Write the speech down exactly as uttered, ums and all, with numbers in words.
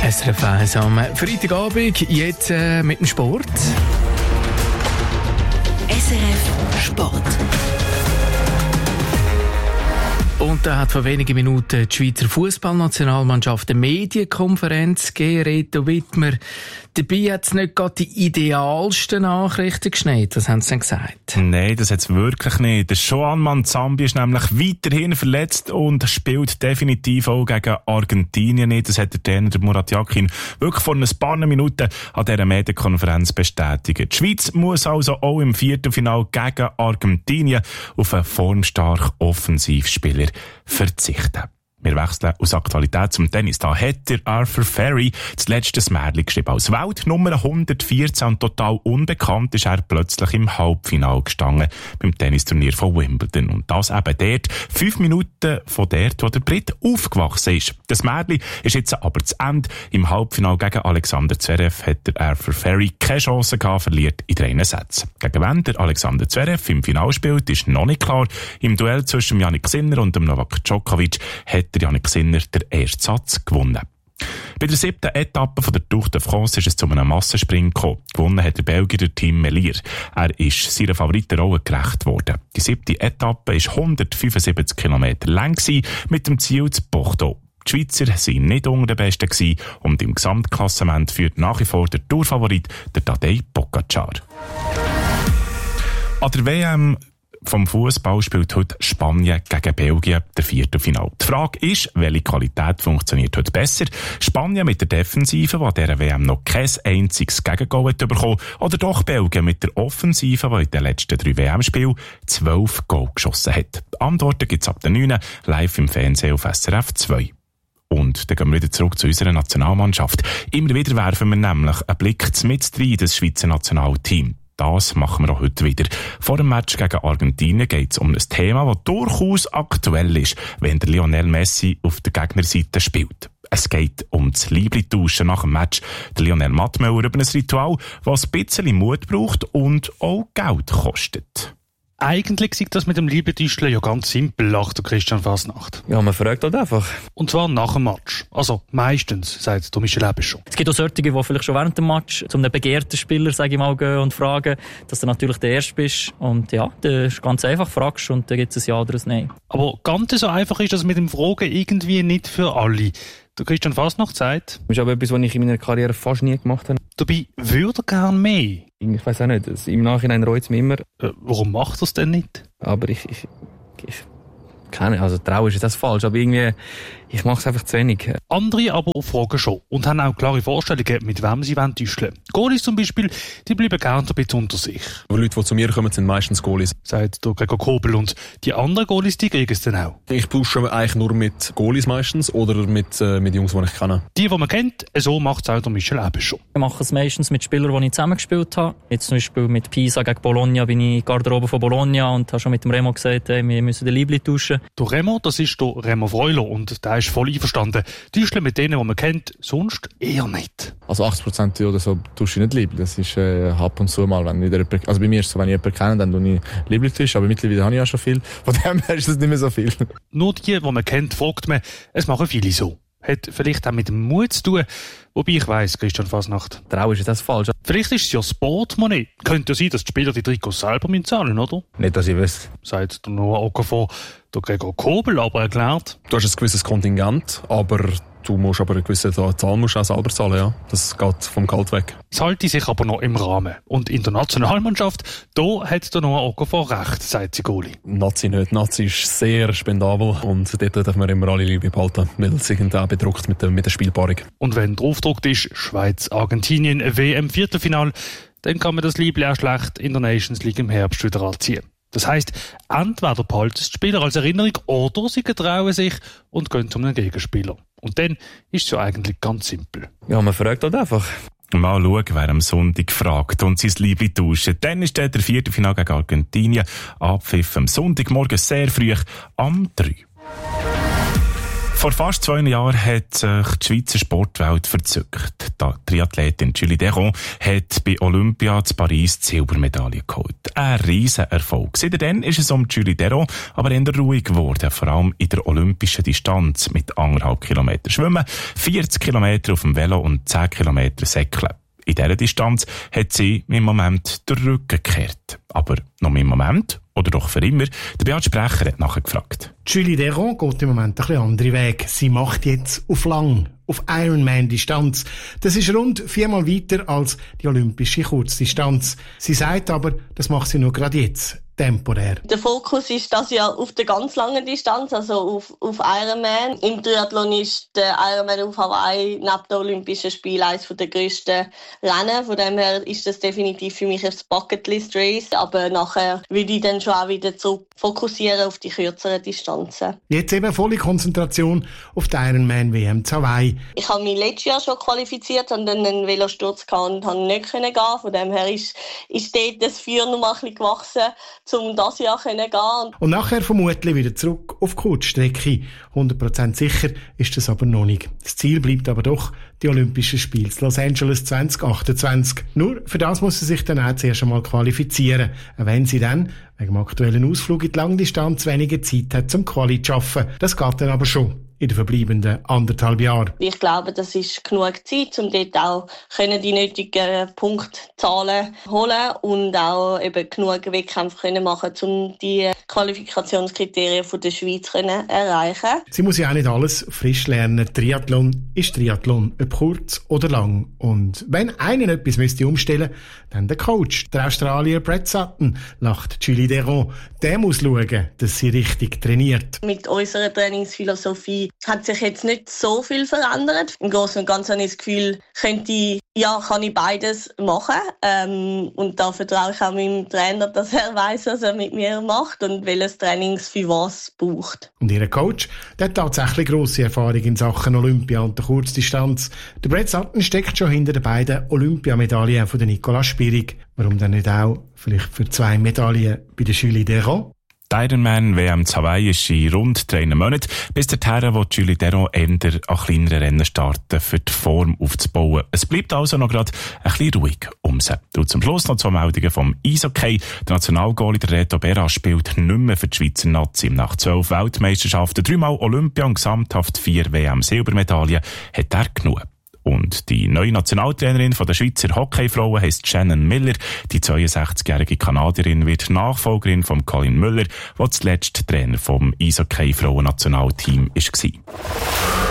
S R F eins am Freitagabend, jetzt äh, mit dem Sport. S R F Sport. Und da hat vor wenigen Minuten die Schweizer Fußballnationalmannschaft eine Medienkonferenz gegeben. Reto Wittmer, dabei hat es nicht gerade die idealsten Nachrichten geschneit. Was haben sie denn gesagt? Nein, das hat es wirklich nicht. Der Shoanman Zambi ist nämlich weiterhin verletzt und spielt definitiv auch gegen Argentinien nicht. Das hat der Trainer Murat Yakin wirklich vor ein paar Minuten an dieser Medienkonferenz bestätigt. Die Schweiz muss also auch im Viertelfinale gegen Argentinien auf einen formstarken Offensivspieler verzichten. Wir wechseln aus Aktualität zum Tennis. Da hat der Arthur Ferry das letzte Märchen geschrieben. Als Weltnummer hundertvierzehn und total unbekannt ist er plötzlich im Halbfinale gestanden beim Tennisturnier von Wimbledon. Und das eben dort, fünf Minuten von dort, wo der Brit aufgewachsen ist. Das Märchen ist jetzt aber zu Ende. Im Halbfinale gegen Alexander Zverev hat der Arthur Ferry keine Chance gehabt, verliert in drei Sätzen. Gegen wen der Alexander Zverev im Finale spielt, ist noch nicht klar. Im Duell zwischen Jannik Sinner und dem Novak Djokovic hat der Jannik Sinner den ersten Satz gewonnen. Bei der siebten Etappe von der Tour de France ist es zu einem Massenspring gekommen. Gewonnen hat der Belgier Tim Merlier. Er ist seiner Favoritenrolle gerecht worden. Die siebte Etappe war hundertfünfundsiebzig Kilometer lang mit dem Ziel zu Bordeaux. Die Schweizer waren nicht unter den Besten und im Gesamtklassement führt nach wie vor der Tourfavorit, der Tadej Pogačar. An der W M vom Fußball spielt heute Spanien gegen Belgien der Viertelfinale. Die Frage ist, welche Qualität funktioniert heute besser? Spanien mit der Defensive, die an dieser W M noch kein einziges Gegengoal hat bekommen, oder doch Belgien mit der Offensive, die in den letzten drei W M-Spielen zwölf Goal geschossen hat? Antworten gibt es ab der neun live im Fernsehen auf S R F zwei. Und dann gehen wir wieder zurück zu unserer Nationalmannschaft. Immer wieder werfen wir nämlich einen Blick mit rein in das Schweizer Nationalteam. Das machen wir auch heute wieder. Vor dem Match gegen Argentinien geht es um ein Thema, das durchaus aktuell ist, wenn der Lionel Messi auf der Gegnerseite spielt. Es geht um das Liebli-Tauschen nach dem Match. Der Lionel Mattmüller über ein Ritual, das ein bisschen Mut braucht und auch Geld kostet. Eigentlich sieht das mit dem Liebetüscheln ja ganz simpel, lacht der Christian Fasnacht. Ja, man fragt halt einfach. Und zwar nach dem Match. Also meistens, sagt der Michel Ebeschon. Es gibt auch solche, die vielleicht schon während dem Match zu einem begehrten Spieler, sage ich mal, gehen und fragen, dass du natürlich der Erste bist. Und ja, das ist ganz einfach, fragst und dann gibt es ein Ja oder ein Nein. Aber ganz so einfach ist das mit dem Fragen irgendwie nicht für alle. Der Christian Fasnacht sagt... Das ist aber etwas, was ich in meiner Karriere fast nie gemacht habe. Dabei würde er gerne mehr. Ich weiss auch nicht. Im Nachhinein reut es mich immer. Äh, warum macht er es denn nicht? Aber ich... ich, ich keine, also Trauer ist das falsch, aber irgendwie, ich mache es einfach zu wenig. Andere aber fragen schon und haben auch klare Vorstellungen, mit wem sie täuscheln wollen. Goalies zum Beispiel, die bleiben gerne ein bisschen unter sich. Die Leute, die zu mir kommen, sind meistens Goalies. Sagt der Gregor Kobel. Und die anderen Goalies, die kriegen es dann auch. Ich tausche eigentlich nur mit Goalies meistens oder mit, äh, mit Jungs, die ich kenne. Die, die man kennt, so macht es auch der Michel Ebeschon. Ich mache es meistens mit Spielern, die ich zusammengespielt habe. Jetzt zum Beispiel mit Pisa gegen Bologna bin ich Garderobe von Bologna und habe schon mit dem Remo gesagt, hey, wir müssen den Liebli tauschen. Der Remo, das ist der Remo Freuler und der ist voll einverstanden. Täuscheln mit denen, die man kennt, sonst eher nicht. Also achtzig Prozent oder so tausche ich nicht Liebli. Das ist äh, ab und zu mal, wenn ich jemand, also bei mir ist es so, wenn ich jemanden kenne, dann tue ich Liebli tauschen, aber mittlerweile habe ich ja schon viel. Von dem her ist das nicht mehr so viel. Nur die, die man kennt, fragt man, es machen viele so. Hat vielleicht auch mit dem Mut zu tun. Wobei ich weiss, Christian Fasnacht. Trauer ist das falsch. Vielleicht ist es ja Sportmoney. Könnte ja sein, dass die Spieler die Trikots selber zahlen, oder? Nicht, dass ich wüsste. Sagt der Noah Okafor. Der Gregor Kobel aber erklärt. Du hast ein gewisses Kontingent, aber du musst aber eine gewisse Zahl musst auch selber zahlen, ja. Das geht vom Geld weg. Es halte sich aber noch im Rahmen. Und in der Nationalmannschaft, da hat der Noah Okafor recht, sagt die Goalie. Nazi nicht. Nazi ist sehr spendabel und dort dürfen wir immer alle Liebe behalten, weil sie sind auch bedruckt mit der, mit der Spielpaarung. Und wenn draufgedruckt ist, Schweiz, Argentinien, W M Viertelfinal, dann kann man das Liebling auch schlecht in der Nations League im Herbst wieder anziehen. Das heisst, entweder behalten die Spieler als Erinnerung oder sie getrauen sich und gehen zu einem Gegenspieler. Und dann ist es ja eigentlich ganz simpel. Ja, man fragt halt einfach. Mal schauen, wer am Sonntag fragt und sein Liebli tauschen. Dann ist der Viertelfinale gegen Argentinien. Abpfiff am Sonntagmorgen sehr früh am drei. Vor fast zwei Jahren hat sich die Schweizer Sportwelt verzückt. Die Triathletin Julie Deron hat bei Olympia zu Paris die Silbermedaille geholt. Ein riesen Erfolg. Seitdem ist es um Julie Deron aber eher ruhig geworden, vor allem in der olympischen Distanz mit anderthalb Kilometer Schwimmen, vierzig Kilometer auf dem Velo und zehn Kilometer Säckeln. In dieser Distanz hat sie im Moment den Rücken gekehrt. Aber noch im Moment, oder doch für immer, der Beat Sprecher hat nachher gefragt. Julie Deron geht im Moment ein bisschen andere Weg. Sie macht jetzt auf lang, auf Ironman-Distanz. Das ist rund viermal weiter als die olympische Kurzdistanz. Sie sagt aber, das macht sie nur gerade jetzt. Temporär. Der Fokus ist das ja auf der ganz langen Distanz, also auf, auf Ironman. Im Triathlon ist der Ironman auf Hawaii neben den Olympischen Spielen eines der grössten Rennen. Von dem her ist das definitiv für mich ein Bucketlist-Race. Aber nachher würde ich dann schon auch wieder zurück fokussieren auf die kürzeren Distanzen. Jetzt eben volle Konzentration auf die Ironman-W M zu Hawaii. Ich habe mich letztes Jahr schon qualifiziert und dann einen Velosturz gehabt und konnte nicht gehen. Von dem her ist, ist dort das Feuer noch mal ein bisschen gewachsen, um das Jahr zu gehen. Und nachher vermutlich wieder zurück auf die Kurzstrecke. hundert Prozent sicher ist das aber noch nicht. Das Ziel bleibt aber doch die Olympischen Spiele Los Angeles zwanzig achtundzwanzig. Nur für das muss sie sich dann auch zuerst einmal qualifizieren, wenn sie dann wegen dem aktuellen Ausflug in die Langdistanz weniger Zeit hat zum Quali zu arbeiten. Das geht dann aber schon in den verbleibenden anderthalb Jahren. Ich glaube, das ist genug Zeit, um dort auch die nötigen Punktzahlen zu holen und auch eben genug Wettkämpfe können machen, um die Qualifikationskriterien von der Schweiz zu erreichen. Sie muss ja auch nicht alles frisch lernen. Triathlon ist Triathlon, ob kurz oder lang. Und wenn einer etwas müsste umstellen, dann der Coach, der Australier Brett Sutton, lacht Julie Deron. Der muss schauen, dass sie richtig trainiert. Mit unserer Trainingsphilosophie hat sich jetzt nicht so viel verändert. Im Großen und Ganzen habe ich das Gefühl, könnte, ja, kann ich beides machen. Ähm, und da vertraue ich auch meinem Trainer, dass er weiss, was er mit mir macht und welches Trainings für was braucht. Und ihr Coach, der hat tatsächlich grosse Erfahrung in Sachen Olympia und der Kurzdistanz. Der Brett Sutton steckt schon hinter den beiden Olympiamedaillen von der Nicola Spirig. Warum dann nicht auch vielleicht für zwei Medaillen bei der Julie Deron? Die Ironman-W M zu Hawaii ist in rund drei Monaten. Bis dahin will Julie Deron eher an kleineren Rennen starten, für die Form aufzubauen. Es bleibt also noch gerade ein bisschen ruhig um sie. Und zum Schluss noch zwei Meldungen vom Eishockey. Der Nationalgoalie der Reto Berra spielt nicht mehr für die Schweizer Nazi. Nach zwölf Weltmeisterschaften, dreimal Olympia und gesamthaft vier W M-Silbermedaillen hat er genug. Und die neue Nationaltrainerin von der Schweizer Hockeyfrauen heisst Shannon Miller. Die zweiundsechzigjährige Kanadierin wird Nachfolgerin von Colin Müller, der zuletzt Trainer vom Eishockey-Frauen-Nationalteam war.